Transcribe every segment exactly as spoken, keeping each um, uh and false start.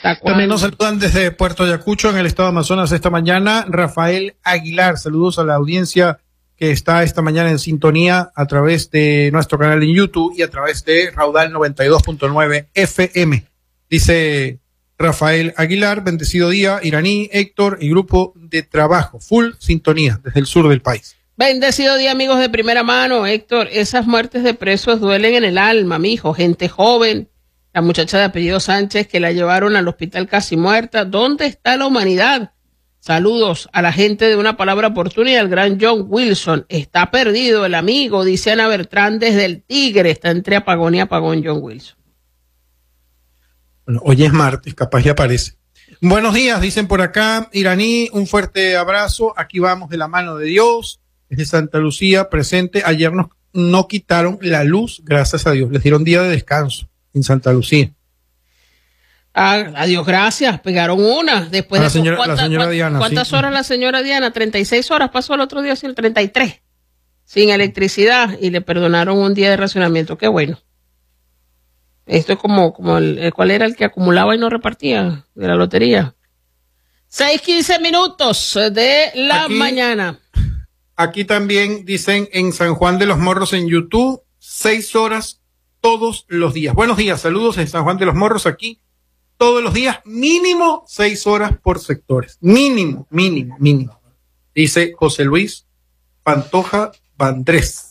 También nos saludan desde Puerto Ayacucho, en el estado de Amazonas, esta mañana. Rafael Aguilar, saludos a la audiencia que está esta mañana en sintonía a través de nuestro canal en YouTube y a través de Raudal noventa y dos punto nueve F M. Dice Rafael Aguilar, bendecido día, Iraní, Héctor y grupo de trabajo, full sintonía desde el sur del país. Bendecido día, amigos de primera mano. Héctor, esas muertes de presos duelen en el alma, mijo. Gente joven, la muchacha de apellido Sánchez que la llevaron al hospital casi muerta. ¿Dónde está la humanidad? Saludos a la gente de Una Palabra Oportuna y al gran John Wilson. Está perdido el amigo, dice Ana Bertrán desde el Tigre. Está entre apagón y apagón John Wilson. Bueno, hoy es martes, capaz ya aparece. Buenos días, dicen por acá. Iraní, un fuerte abrazo. Aquí vamos de la mano de Dios. Desde Santa Lucía, presente. Ayer nos, no quitaron la luz, gracias a Dios. Les dieron día de descanso en Santa Lucía. Ah, adiós, gracias. Pegaron una. Después la de señora, ¿cuánta, la señora cuánta, Diana. ¿Cuántas sí. horas la señora Diana? treinta y seis horas pasó el otro día, sin treinta y tres. Sin electricidad y le perdonaron un día de racionamiento. Qué bueno. Esto es como, como el, el cuál era el que acumulaba y no repartía de la lotería. seis quince minutos de la Aquí, mañana. Aquí también dicen en San Juan de los Morros en YouTube, seis horas todos los días. Buenos días, saludos en San Juan de los Morros aquí. Todos los días, mínimo seis horas por sectores. Mínimo, mínimo, mínimo. Dice José Luis Pantoja Vandrés.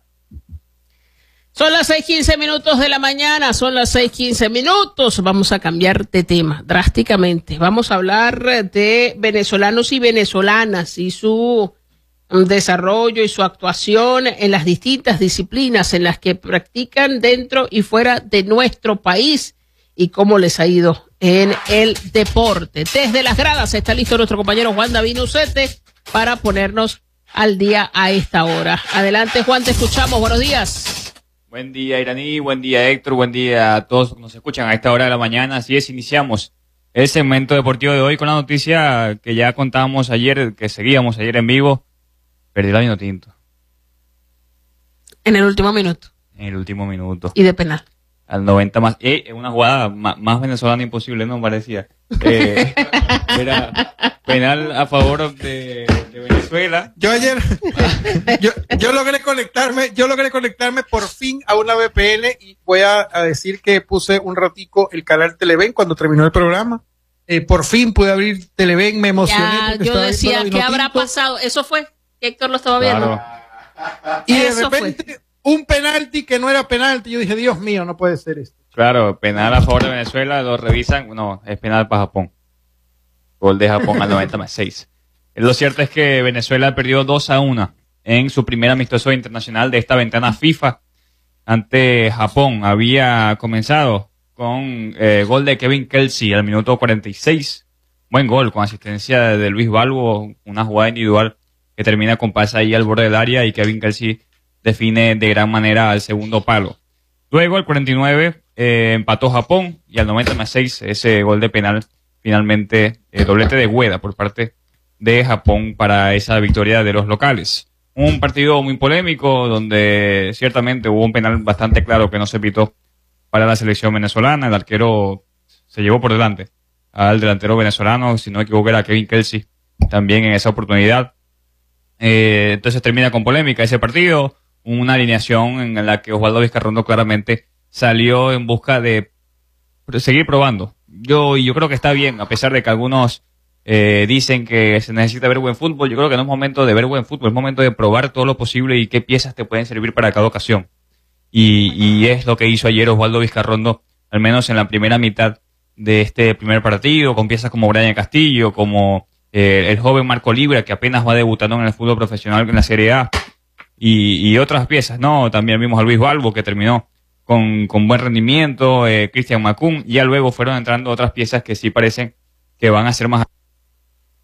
Son las seis quince minutos de la mañana, son las seis quince minutos. Vamos a cambiar de tema drásticamente. Vamos a hablar de venezolanos y venezolanas y su desarrollo y su actuación en las distintas disciplinas en las que practican dentro y fuera de nuestro país y cómo les ha ido en el deporte. Desde las gradas está listo nuestro compañero Juan David Nucete para ponernos al día a esta hora. Adelante, Juan, te escuchamos. Buenos días. Buen día, Iraní, buen día, Héctor, buen día a todos que nos escuchan a esta hora de la mañana. Así es, iniciamos el segmento deportivo de hoy con la noticia que ya contábamos ayer, que seguíamos ayer en vivo. Perdió la Vinotinto. En el último minuto. En el último minuto. Y de penal. Al noventa más. Eh, una jugada más, más venezolana imposible, no me parecía. Eh, era penal a favor de, de Venezuela. Yo ayer, yo, yo logré conectarme, yo logré conectarme por fin a una V P N y voy a, a decir que puse un ratico el canal Televen cuando terminó el programa. Eh, por fin pude abrir Televen, me emocioné. Ya, yo decía, ¿qué habrá pasado? Eso fue, Héctor lo estaba viendo. Claro. Y de Eso repente, fue. un penalti que no era penalti. Yo dije, Dios mío, no puede ser esto. Claro, penal a favor de Venezuela, lo revisan, no, es penal para Japón. Gol de Japón al noventa más seis. Lo cierto es que Venezuela perdió dos a uno en su primer amistoso internacional de esta ventana FIFA ante Japón. Había comenzado con eh, gol de Kevin Kelsey al minuto cuarenta y seis. Buen gol con asistencia de Luis Balbo, una jugada individual que termina con pase ahí al borde del área y Kevin Kelsey define de gran manera al segundo palo. Luego al cuarenta y nueve eh, empató Japón y al noventa más seis ese gol de penal finalmente eh, doblete de Gueda por parte de Japón para esa victoria de los locales. Un partido muy polémico donde ciertamente hubo un penal bastante claro que no se pitó para la selección venezolana. El arquero se llevó por delante al delantero venezolano, si no me equivoco era Kevin Kelsey también en esa oportunidad. Eh, entonces termina con polémica ese partido, una alineación en la que Osvaldo Vizcarrondo claramente salió en busca de seguir probando. Yo, yo creo que está bien, a pesar de que algunos eh, dicen que se necesita ver buen fútbol. Yo creo que no es momento de ver buen fútbol, es momento de probar todo lo posible y qué piezas te pueden servir para cada ocasión. Y, y es lo que hizo ayer Osvaldo Vizcarrondo, al menos en la primera mitad de este primer partido, con piezas como Brian Castillo, como eh, el joven Marco Libra, que apenas va debutando en el fútbol profesional en la Serie A, y, y otras piezas, ¿no? También vimos a Luis Balbo, que terminó con, con buen rendimiento, eh, Cristian Macún, y ya luego fueron entrando otras piezas que sí parecen que van a ser más